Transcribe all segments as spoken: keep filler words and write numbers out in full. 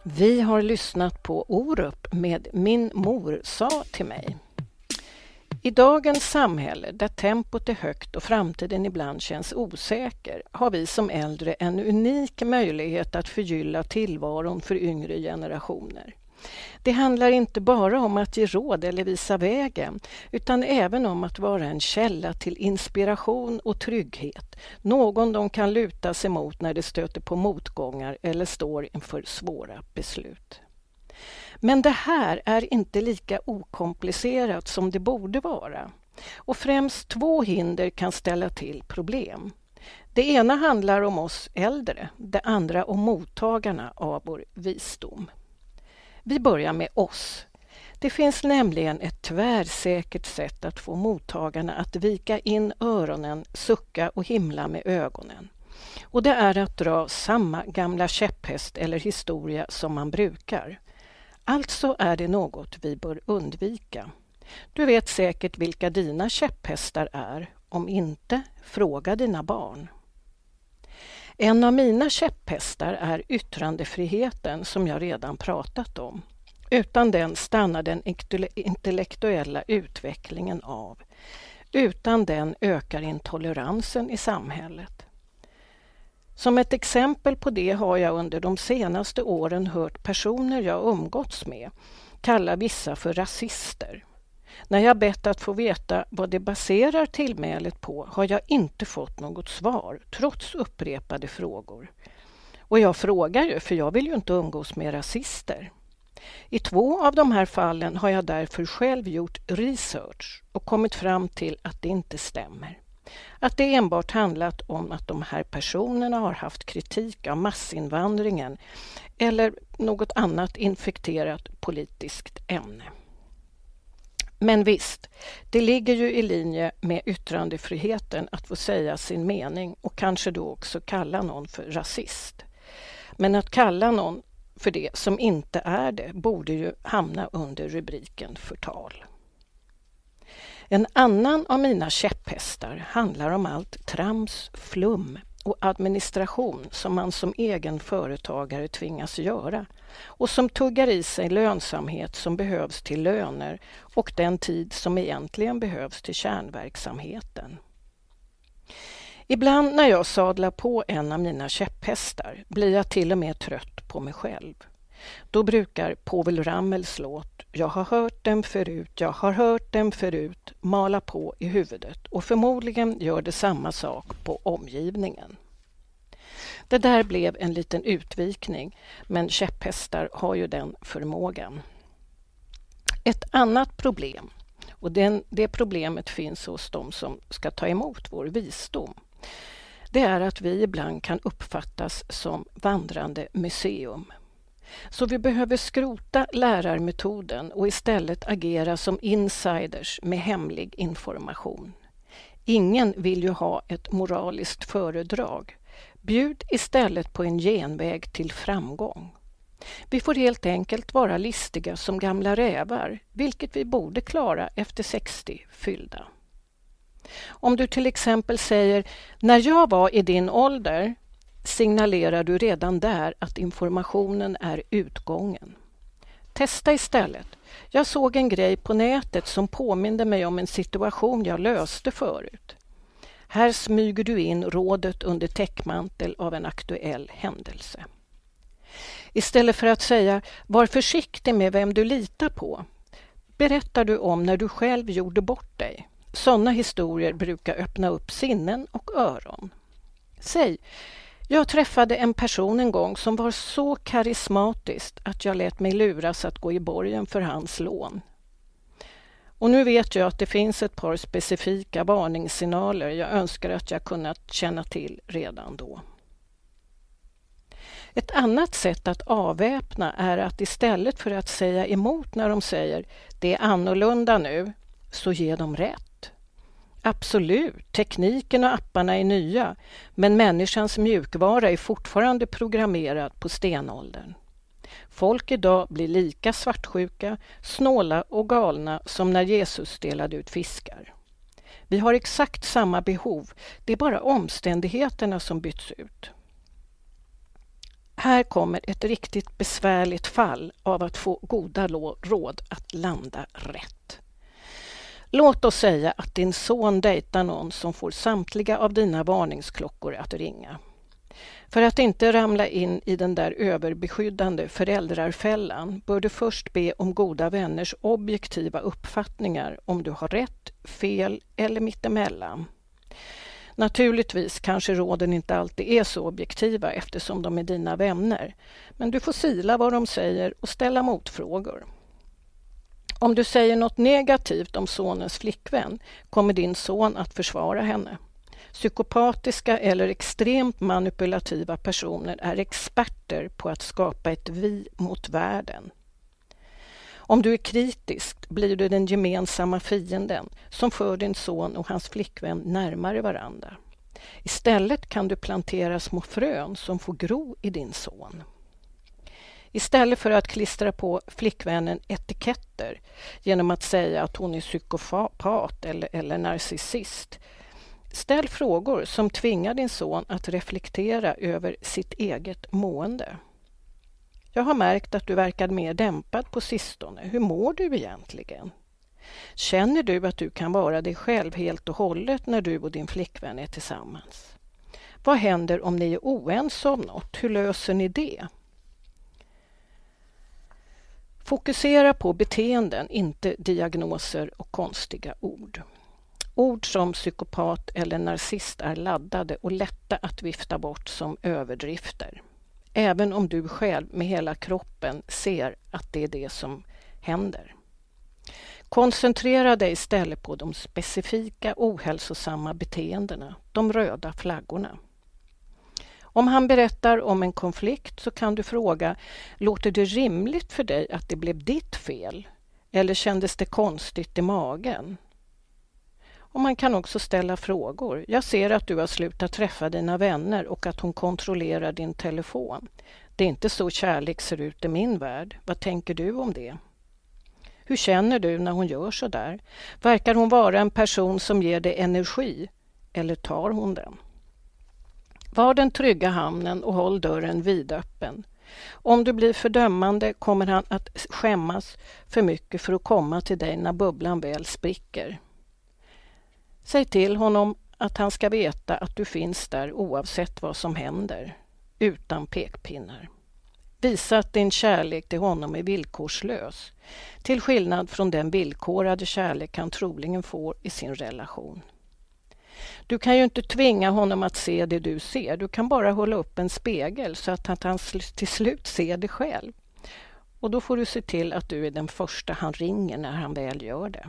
Vi har lyssnat på Orup med Min mor sa till mig. I dagens samhälle där tempot är högt och framtiden ibland känns osäker har vi som äldre en unik möjlighet att förgylla tillvaron för yngre generationer. Det handlar inte bara om att ge råd eller visa vägen utan även om att vara en källa till inspiration och trygghet. Någon de kan luta sig mot när de stöter på motgångar eller står inför svåra beslut. Men det här är inte lika okomplicerat som det borde vara. Och främst två hinder kan ställa till problem. Det ena handlar om oss äldre, det andra om mottagarna av vår visdom. Vi börjar med oss. Det finns nämligen ett tvärsäkert sätt att få mottagarna att vika in öronen, sucka och himla med ögonen. Och det är att dra samma gamla käpphäst eller historia som man brukar. Alltså är det något vi bör undvika. Du vet säkert vilka dina käpphästar är. Om inte, fråga dina barn. En av mina käpphästar är yttrandefriheten som jag redan pratat om. Utan den stannar den intellektuella utvecklingen av. Utan den ökar intoleransen i samhället. Som ett exempel på det har jag under de senaste åren hört personer jag umgåtts med kalla vissa för rasister. När jag bett att få veta vad det baserar tillmälet på har jag inte fått något svar, trots upprepade frågor. Och jag frågar ju, för jag vill ju inte umgås med rasister. I två av de här fallen har jag därför själv gjort research och kommit fram till att det inte stämmer. Att det enbart handlat om att de här personerna har haft kritik av massinvandringen eller något annat infekterat politiskt ämne. Men visst, det ligger ju i linje med yttrandefriheten att få säga sin mening och kanske då också kalla någon för rasist. Men att kalla någon för det som inte är det borde ju hamna under rubriken förtal. En annan av mina käpphästar handlar om allt trams, flum och administration som man som egen företagare tvingas göra och som tuggar i sig lönsamhet som behövs till löner och den tid som egentligen behövs till kärnverksamheten. Ibland när jag sadlar på en av mina käpphästar blir jag till och med trött på mig själv. Då brukar Povel Ramels låt "Jag har hört den förut, jag har hört den förut" mala på i huvudet och förmodligen gör det samma sak på omgivningen. Det där blev en liten utvikning, men käpphästar har ju den förmågan. Ett annat problem, och den, det problemet finns hos de som ska ta emot vår visdom, det är att vi ibland kan uppfattas som vandrande museum. Så vi behöver skrota lärarmetoden och istället agera som insiders med hemlig information. Ingen vill ju ha ett moraliskt föredrag. Bjud istället på en genväg till framgång. Vi får helt enkelt vara listiga som gamla rävar, vilket vi borde klara efter sextio fyllda. Om du till exempel säger "När jag var i din ålder" signalerar du redan där att informationen är utgången. Testa istället. Jag såg en grej på nätet som påminde mig om en situation jag löste förut. Här smyger du in rådet under täckmantel av en aktuell händelse. Istället för att säga "var försiktig med vem du litar på" berättar du om när du själv gjorde bort dig. Sådana historier brukar öppna upp sinnen och öron. Säg "Jag träffade en person en gång som var så karismatisk att jag lät mig luras att gå i borgen för hans lån. Och nu vet jag att det finns ett par specifika varningssignaler jag önskar att jag kunnat känna till redan då." Ett annat sätt att avväpna är att istället för att säga emot när de säger "det är annorlunda nu", så ger de rätt. Absolut, tekniken och apparna är nya, men människans mjukvara är fortfarande programmerad på stenåldern. Folk idag blir lika svartsjuka, snåla och galna som när Jesus delade ut fiskar. Vi har exakt samma behov, det är bara omständigheterna som byts ut. Här kommer ett riktigt besvärligt fall av att få goda råd att landa rätt. Låt oss säga att din son dejtar någon som får samtliga av dina varningsklockor att ringa. För att inte ramla in i den där överbeskyddande föräldrarfällan bör du först be om goda vänners objektiva uppfattningar om du har rätt, fel eller mittemellan. Naturligtvis kanske råden inte alltid är så objektiva eftersom de är dina vänner, men du får sila vad de säger och ställa motfrågor. Om du säger något negativt om sonens flickvän kommer din son att försvara henne. Psykopatiska eller extremt manipulativa personer är experter på att skapa ett vi mot världen. Om du är kritisk blir du den gemensamma fienden som för din son och hans flickvän närmare varandra. Istället kan du plantera små frön som får gro i din son. Istället för att klistra på flickvännen etiketter genom att säga att hon är psykopat eller, eller narcissist, ställ frågor som tvingar din son att reflektera över sitt eget mående. Jag har märkt att du verkar mer dämpad på sistone. Hur mår du egentligen? Känner du att du kan vara dig själv helt och hållet när du och din flickvän är tillsammans? Vad händer om ni är oense om något? Hur löser ni det? Fokusera på beteenden, inte diagnoser och konstiga ord. Ord som psykopat eller narcissist är laddade och lätta att vifta bort som överdrifter. Även om du själv med hela kroppen ser att det är det som händer. Koncentrera dig istället på de specifika ohälsosamma beteendena, de röda flaggorna. Om han berättar om en konflikt så kan du fråga, låter det rimligt för dig att det blev ditt fel? Eller kändes det konstigt i magen? Och man kan också ställa frågor. Jag ser att du har slutat träffa dina vänner och att hon kontrollerar din telefon. Det är inte så kärlek ser ut i min värld. Vad tänker du om det? Hur känner du när hon gör så där? Verkar hon vara en person som ger dig energi? Eller tar hon den? Var den trygga hamnen och håll dörren vidöppen. Om du blir fördömande kommer han att skämmas för mycket för att komma till dig när bubblan väl spricker. Säg till honom att han ska veta att du finns där oavsett vad som händer, utan pekpinnar. Visa att din kärlek till honom är villkorslös, till skillnad från den villkorade kärlek han troligen får i sin relation. Du kan ju inte tvinga honom att se det du ser, du kan bara hålla upp en spegel så att han till slut ser det själv. Och då får du se till att du är den första han ringer när han väl gör det.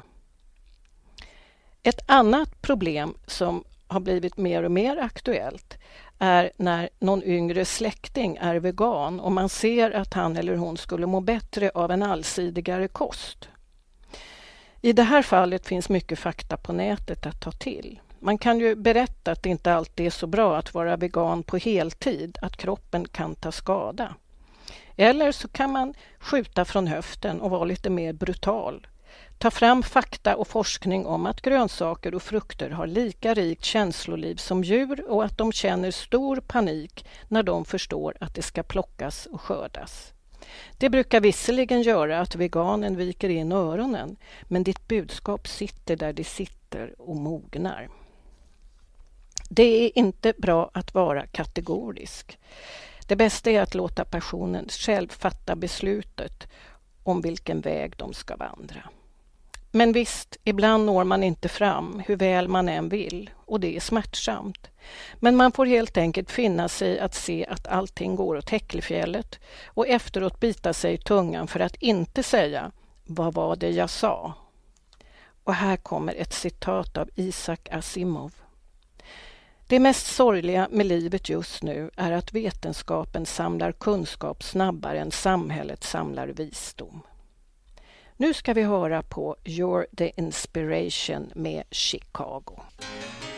Ett annat problem som har blivit mer och mer aktuellt är när någon yngre släkting är vegan och man ser att han eller hon skulle må bättre av en allsidigare kost. I det här fallet finns mycket fakta på nätet att ta till. Man kan ju berätta att det inte alltid är så bra att vara vegan på heltid, att kroppen kan ta skada. Eller så kan man skjuta från höften och vara lite mer brutal. Ta fram fakta och forskning om att grönsaker och frukter har lika rikt känsloliv som djur och att de känner stor panik när de förstår att det ska plockas och skördas. Det brukar visserligen göra att veganen viker in öronen, men ditt budskap sitter där det sitter och mognar. Det är inte bra att vara kategorisk. Det bästa är att låta personen själv fatta beslutet om vilken väg de ska vandra. Men visst, ibland når man inte fram hur väl man än vill och det är smärtsamt. Men man får helt enkelt finna sig att se att allting går åt Häckelfjället och efteråt bita sig i tungan för att inte säga vad var det jag sa? Och här kommer ett citat av Isaac Asimov. Det mest sorgliga med livet just nu är att vetenskapen samlar kunskap snabbare än samhället samlar visdom. Nu ska vi höra på You're the Inspiration med Chicago.